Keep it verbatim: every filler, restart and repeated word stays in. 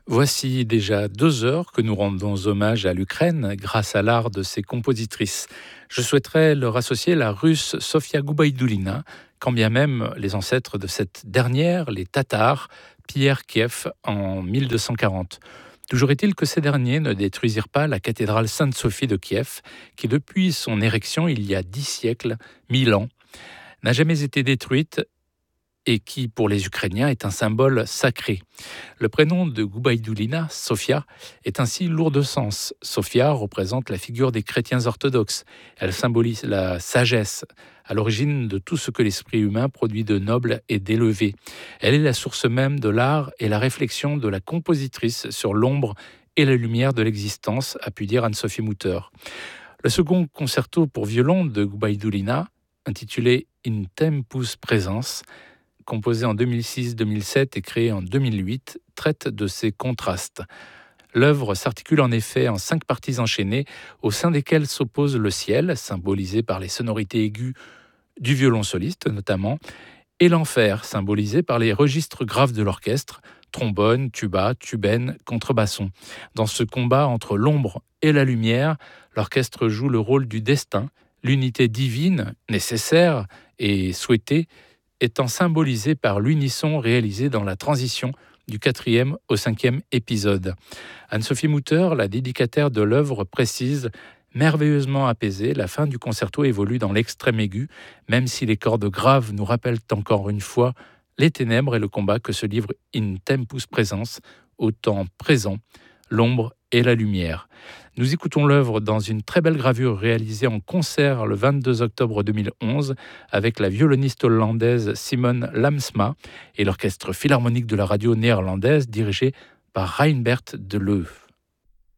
Voici déjà deux heures que nous rendons hommage à l'Ukraine grâce à l'art de ses compositrices. Je souhaiterais leur associer la Russe Sofia Goubaïdoulina, quand bien même les ancêtres de cette dernière, les Tatars, pillèrent Kiev en mille deux cent quarante. Toujours est-il que ces derniers ne détruisirent pas la cathédrale Sainte-Sophie de Kiev, qui depuis son érection il y a dix siècles, mille ans, n'a jamais été détruite et qui, pour les Ukrainiens, est un symbole sacré. Le prénom de Goubaïdoulina, Sofia, est ainsi lourd de sens. Sofia représente la figure des chrétiens orthodoxes. Elle symbolise la sagesse, à l'origine de tout ce que l'esprit humain produit de noble et d'élevé. Elle est la source même de l'art et la réflexion de la compositrice sur l'ombre et la lumière de l'existence, a pu dire Anne-Sophie Mutter. Le second concerto pour violon de Goubaïdoulina, intitulé In Tempus Presens, composé en deux mille six deux mille sept et créé en deux mille huit, traite de ces contrastes. L'œuvre s'articule en effet en cinq parties enchaînées, au sein desquelles s'oppose le ciel, symbolisé par les sonorités aiguës du violon soliste notamment, et l'enfer, symbolisé par les registres graves de l'orchestre, trombone, tuba, tubaine, contrebasson. Dans ce combat entre l'ombre et la lumière, l'orchestre joue le rôle du destin, l'unité divine, nécessaire et souhaitée, étant symbolisée par l'unisson réalisé dans la transition du quatrième au cinquième épisode. Anne-Sophie Mutter, la dédicataire de l'œuvre, précise: merveilleusement apaisée, la fin du concerto évolue dans l'extrême aigu, même si les cordes graves nous rappellent encore une fois les ténèbres et le combat que se livre In Tempus Presens, au temps présent, l'ombre et la lumière. Nous écoutons l'œuvre dans une très belle gravure réalisée en concert le vingt-deux octobre deux mille onze avec la violoniste hollandaise Simone Lamsma et l'orchestre philharmonique de la radio néerlandaise dirigé par Reinbert de Leu.